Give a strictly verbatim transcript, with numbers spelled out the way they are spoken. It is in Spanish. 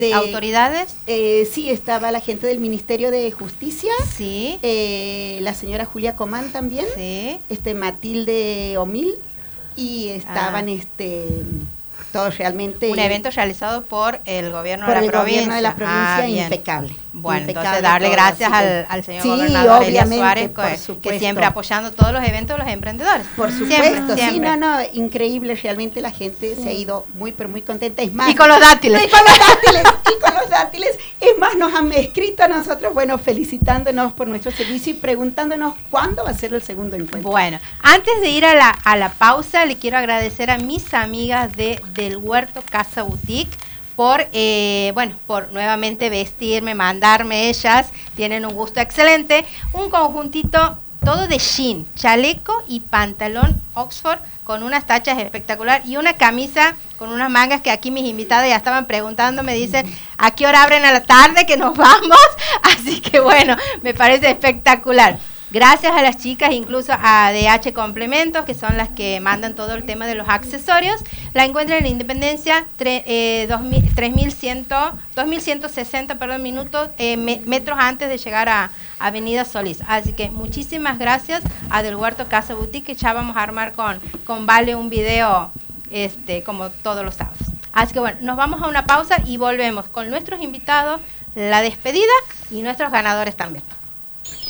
De, ¿Autoridades? Eh, sí, estaba la gente del Ministerio de Justicia. Sí. Eh, la señora Julia Comán también. Sí. Este, Matilde Omil. Y estaban Ah. este todos realmente... Un evento realizado por el gobierno por de la el provincia. gobierno de la provincia, ah, impecable. Bueno, impecable entonces darle todo, gracias que, al, al señor sí, gobernador Elías Suárez, que, que siempre apoyando todos los eventos de los emprendedores. Por supuesto, siempre, sí, siempre. no, no, increíble, realmente la gente sí. se ha ido muy, pero muy contenta. Es más, y con los dátiles. Y con los dátiles, y con los dátiles. Es más, nos han escrito a nosotros, bueno, felicitándonos por nuestro servicio y preguntándonos cuándo va a ser el segundo encuentro. Bueno, antes de ir a la, a la pausa, le quiero agradecer a mis amigas de Del Huerto Casa Boutique por, eh, bueno, por nuevamente vestirme, mandarme ellas, tienen un gusto excelente, un conjuntito todo de jean, chaleco y pantalón Oxford con unas tachas espectacular y una camisa con unas mangas que aquí mis invitadas ya estaban preguntando, me dicen a qué hora abren a la tarde que nos vamos, así que bueno, me parece espectacular. Gracias a las chicas, incluso a D H Complementos, que son las que mandan todo el tema de los accesorios. La encuentran en la Independencia, tre, eh, dos mil ciento sesenta perdón, minutos, eh, me, metros antes de llegar a Avenida Solís. Así que muchísimas gracias a Del Huerto Casa Boutique, que ya vamos a armar con, con Vale un video este, como todos los sábados. Así que bueno, nos vamos a una pausa y volvemos con nuestros invitados, la despedida y nuestros ganadores también.